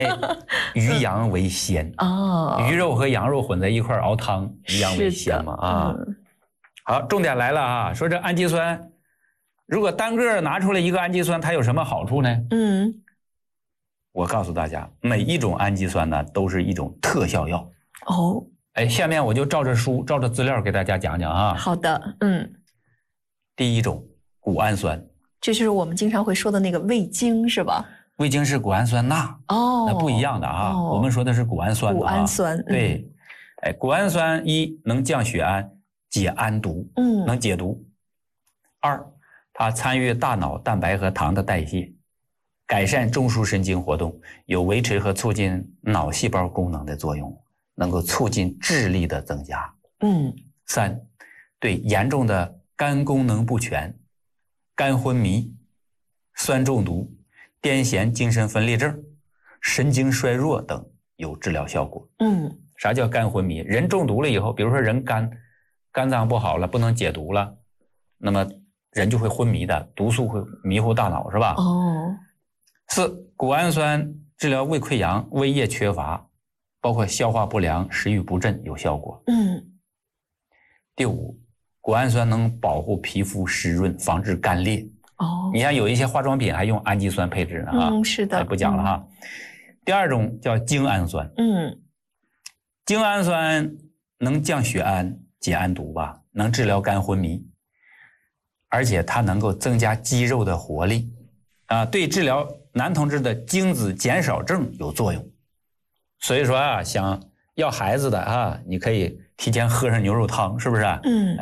鱼羊为鲜哦， 鱼肉和羊肉混在一块熬汤，鱼羊为鲜嘛啊。好，重点来了啊，说这氨基酸，如果单个拿出来一个氨基酸，它有什么好处呢？我告诉大家，每一种氨基酸呢都是一种特效药。 哦， 下面我就照着书，照着资料给大家讲讲啊。 好的， 第一种谷氨酸， 这就是我们经常会说的那个味精是吧？ 味精是谷氨酸钠，那不一样的啊。我们说的是谷氨酸。 谷氨酸， 对，谷氨酸一能降血氨，解氨毒，能解毒。二，它参与大脑蛋白和糖的代谢，改善中枢神经活动，有维持和促进脑细胞功能的作用，能够促进智力的增加。三，对严重的肝功能不全、肝昏迷、酸中毒、癫痫精神分裂症、神经衰弱等有治疗效果。啥叫肝昏迷？人中毒了以后，比如说人肝脏不好了，不能解毒了，那么人就会昏迷的，毒素会迷糊大脑，是吧？四，谷氨酸治疗胃溃疡、胃液缺乏，包括消化不良、食欲不振有效果。第五，谷氨酸能保护皮肤湿润，防治干裂。你看有一些化妆品还用氨基酸配置呢哈。 是的， 不讲了哈。第二种叫精氨酸。精氨酸能降血氨、解氨毒吧，能治疗肝昏迷，而且它能够增加肌肉的活力啊，对治疗男同志的精子减少症有作用。所以说啊，想要孩子的啊，你可以提前喝上牛肉汤，是不是？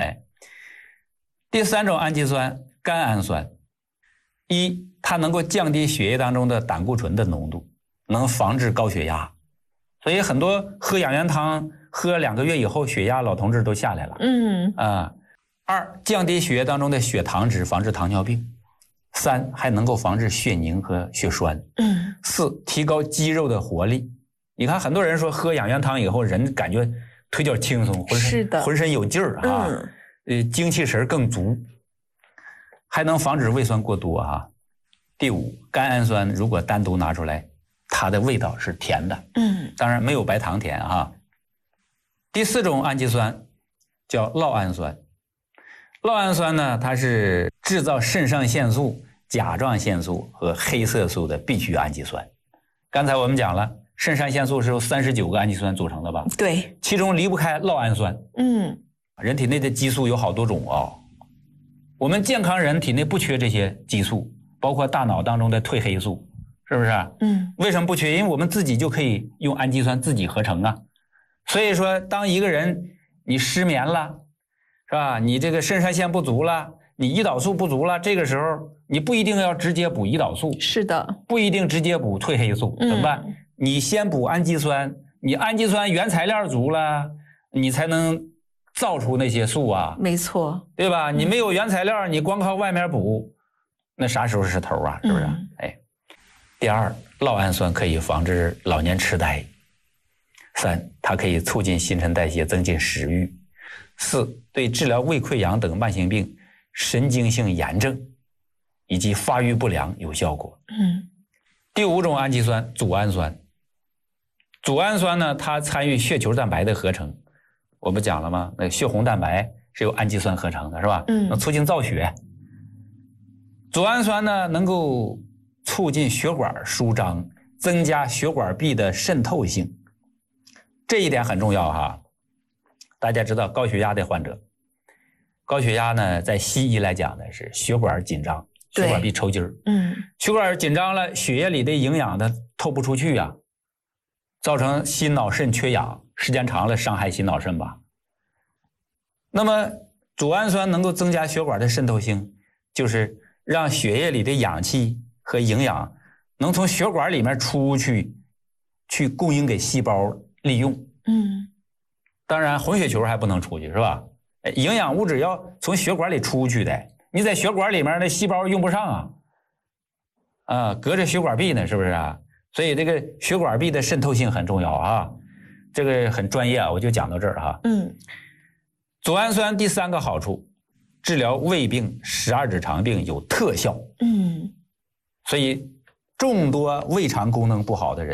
第三种氨基酸甘氨酸，一，它能够降低血液当中的胆固醇的浓度，能防治高血压。所以很多喝养元汤喝2个月以后，血压老同志都下来了。二，降低血液当中的血糖值，防治糖尿病。三，还能够防治血凝和血栓。四，提高肌肉的活力。你看很多人说喝养元汤以后人感觉腿脚轻松，浑身有劲儿啊，精气神更足，还能防止胃酸过多啊。第五，甘氨酸如果单独拿出来，它的味道是甜的，当然没有白糖甜啊。第四种氨基酸叫酪氨酸，酪氨酸呢，它是制造肾上腺素、甲状腺素和黑色素的必需氨基酸。刚才我们讲了，肾上腺素是由39个氨基酸组成的吧？ 对， 其中离不开酪氨酸。人体内的激素有好多种啊，我们健康人体内不缺这些激素，包括大脑当中的褪黑素，是不是？为什么不缺？因为我们自己就可以用氨基酸自己合成啊。所以说，当一个人你失眠了，是吧？你这个肾上腺不足了，你胰岛素不足了，这个时候你不一定要直接补胰岛素， 是的， 不一定直接补褪黑素，怎么办？你先补氨基酸，你氨基酸原材料足了，你才能造出那些素啊。 没错， 对吧？你没有原材料，你光靠外面补，那啥时候是头啊？是不是？第二，酪氨酸可以防治老年痴呆。三，它可以促进新陈代谢，增进食欲。四，对治疗胃溃疡等慢性病、神经性炎症以及发育不良有效果。第五种氨基酸组氨酸，组氨酸呢，它参与血球蛋白的合成。我不讲了吗？那血红蛋白是由氨基酸合成的，是吧？能促进造血。组氨酸呢，能够促进血管舒张，增加血管壁的渗透性。这一点很重要哈。大家知道高血压的患者，高血压呢，在西医来讲呢是血管紧张，血管壁抽筋儿。血管紧张了，血液里的营养它透不出去啊，造成心脑肾缺氧，时间长了伤害心脑肾吧。那么组氨酸能够增加血管的渗透性，就是让血液里的氧气和营养能从血管里面出去，去供应给细胞利用。当然红血球还不能出去，是吧？营养物质要从血管里出去的，你在血管里面的细胞用不上啊，隔着血管壁呢，是不是啊？所以这个血管壁的渗透性很重要啊，这个很专业啊，我就讲到这儿哈。组氨酸第三个好处，治疗胃病、十二指肠病有特效。所以众多胃肠功能不好的人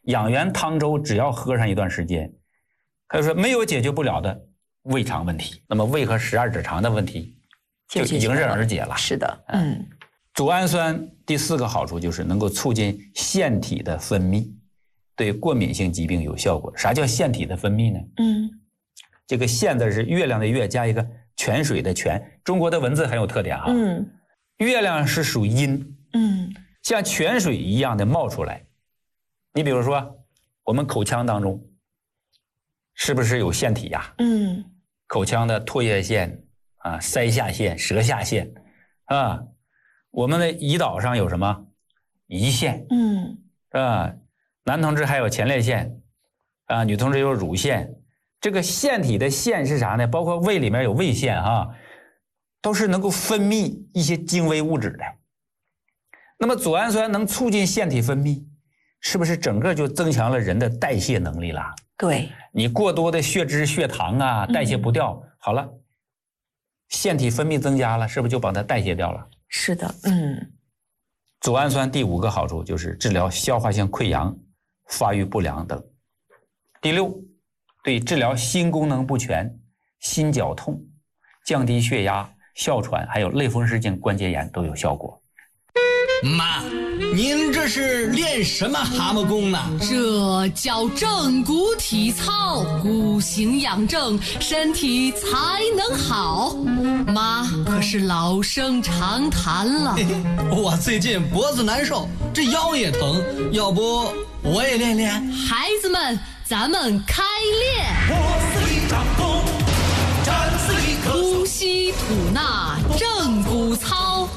养元汤粥只要喝上一段时间，可以说没有解决不了的胃肠问题，那么胃和十二指肠的问题就迎刃而解了。 是的， 组氨酸第4个好处就是能够促进腺体的分泌，对过敏性疾病有效果。啥叫腺体的分泌呢？这个腺字是月亮的月加一个泉水的泉，中国的文字很有特点哈。月亮是属阴，像泉水一样的冒出来。你比如说我们口腔当中是不是有腺体呀？口腔的唾液腺啊、腮下腺、舌下腺啊，我们的胰岛上有什么？胰腺，是吧？男同志还有前列腺啊，女同志有乳腺。这个腺体的腺是啥呢？包括胃里面有胃腺啊，都是能够分泌一些精微物质的。那么组氨酸能促进腺体分泌，是不是整个就增强了人的代谢能力了？ 对， 你过多的血脂、血糖啊，代谢不掉，好了，腺体分泌增加了，是不是就把它代谢掉了？ 是的， 组氨酸第5个好处就是治疗消化性溃疡、发育不良等。第6，对治疗心功能不全、心绞痛、降低血压、哮喘还有类风湿性关节炎都有效果。 妈，您这是练什么蛤蟆功呢？ 这叫正骨体操，骨形养正，身体才能好。妈可是老生常谈了。 我最近脖子难受，这腰也疼，要不我也练练？ 孩子们，咱们开练。 我似一场空，战似一棵呼吸吐纳正骨操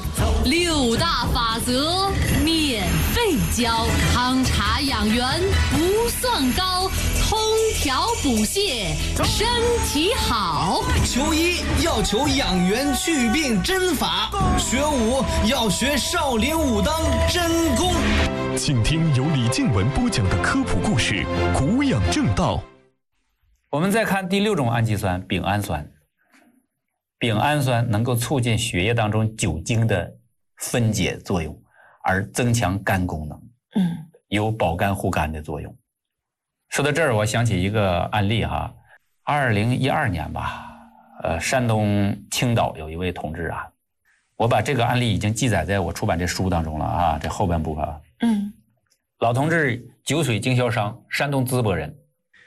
，6大法则免费教，汤茶养元不算高，通调补泻身体好。 求医要求养元祛病真法，学武要学少林武当真功。 请听由李静文播讲的科普故事《骨养正道》。 我们再看第6种氨基酸丙氨酸。丙氨酸能够促进血液当中酒精的分解作用，而增强肝功能，有保肝护肝的作用。说到这儿，我想起一个案例哈，2012年吧，山东青岛有一位同志啊，我把这个案例已经记载在我出版这书当中了啊，这后半部分啊。老同志酒水经销商，山东淄博人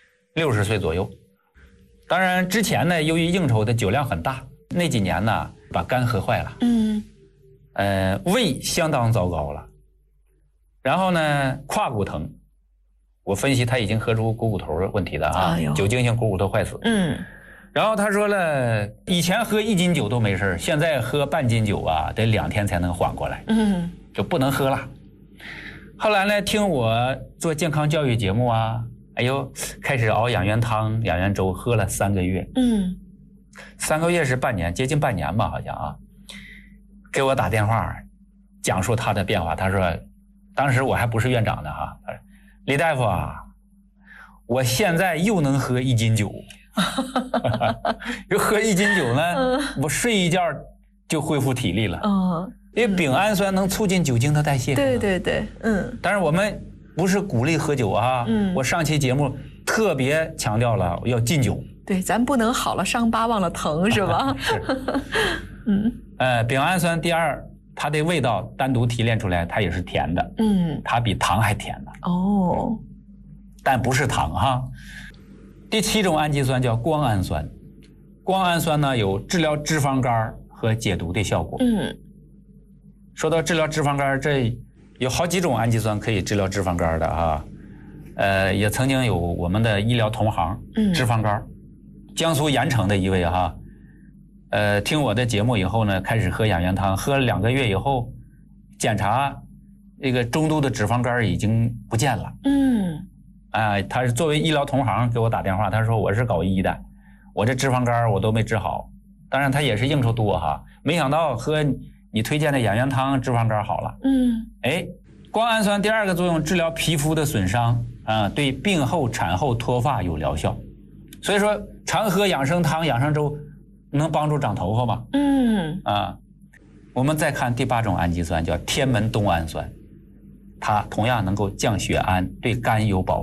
，60岁左右。当然之前呢，由于应酬的酒量很大，那几年呢把肝喝坏了，胃相当糟糕了，然后呢胯骨疼，我分析他已经喝出股骨头问题了啊，酒精性股骨头坏死。然后他说了，以前喝1斤酒都没事，现在喝半斤酒啊，得2天才能缓过来，就不能喝了。后来呢，听我做健康教育节目啊，哎呦，开始熬养元汤、养元粥，喝了3个月。3个月是半年，接近半年吧，好像啊。给我打电话，讲述他的变化。他说，当时我还不是院长呢哈，李大夫啊，我现在又能喝1斤酒，又喝1斤酒呢，我睡一觉就恢复体力了。因为丙氨酸能促进酒精的代谢。 对， 但是我们不是鼓励喝酒啊，我上期节目特别强调了要禁酒。 对，咱不能好了伤疤忘了疼，是吧？ 是。丙氨酸第2，它的味道单独提炼出来，它也是甜的。它比糖还甜呢。但不是糖哈。第7种氨基酸叫胱氨酸，胱氨酸呢有治疗脂肪肝和解毒的效果。说到治疗脂肪肝，这有好几种氨基酸可以治疗脂肪肝的啊。也曾经有我们的医疗同行，脂肪肝，江苏盐城的一位哈，听我的节目以后呢，开始喝养元汤，喝了2个月以后，检查这个中度的脂肪肝已经不见了。他是作为医疗同行给我打电话，他说我是搞医的，我这脂肪肝我都没治好。当然他也是应酬多哈，没想到喝你推荐的养元汤，脂肪肝好了。胱氨酸第2个作用，治疗皮肤的损伤啊，对病后产后脱发有疗效。所以说常喝养生汤、养生粥能帮助长头发吗？我们再看第8种氨基酸叫天门冬氨酸。 它同样能够降血氨，对肝有保